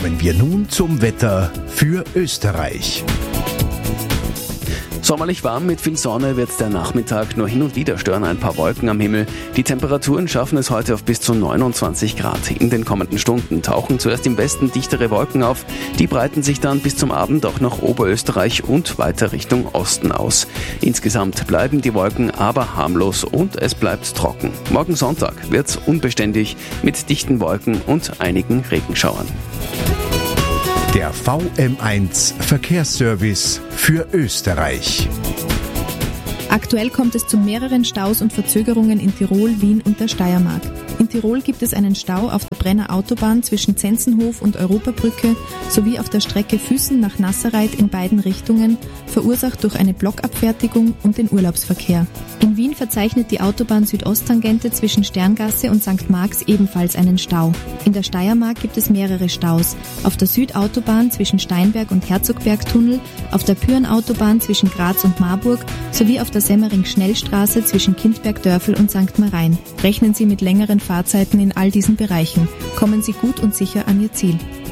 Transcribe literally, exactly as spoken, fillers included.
Kommen wir nun zum Wetter für Österreich. Sommerlich warm mit viel Sonne wird der Nachmittag, nur hin und wieder stören ein paar Wolken am Himmel. Die Temperaturen schaffen es heute auf bis zu neunundzwanzig Grad. In den kommenden Stunden tauchen zuerst im Westen dichtere Wolken auf. Die breiten sich dann bis zum Abend auch nach Oberösterreich und weiter Richtung Osten aus. Insgesamt bleiben die Wolken aber harmlos und es bleibt trocken. Morgen Sonntag wird's unbeständig mit dichten Wolken und einigen Regenschauern. Der V M eins Verkehrsservice für Österreich. Aktuell kommt es zu mehreren Staus und Verzögerungen in Tirol, Wien und der Steiermark. In Tirol gibt es einen Stau auf der Brenner Autobahn zwischen Zenzenhof und Europabrücke sowie auf der Strecke Füssen nach Nasserreit in beiden Richtungen, verursacht durch eine Blockabfertigung und den Urlaubsverkehr. In Wien verzeichnet die Autobahn Südosttangente zwischen Sterngasse und Sankt Marx ebenfalls einen Stau. In der Steiermark gibt es mehrere Staus. Auf der Südautobahn zwischen Steinberg und Herzogbergtunnel, auf der Pyrenautobahn zwischen Graz und Marburg sowie auf der Semmering-Schnellstraße zwischen Kindberg-Dörfel und Sankt Marein. Rechnen Sie mit längeren Fahrzeiten in all diesen Bereichen. Kommen Sie gut und sicher an Ihr Ziel.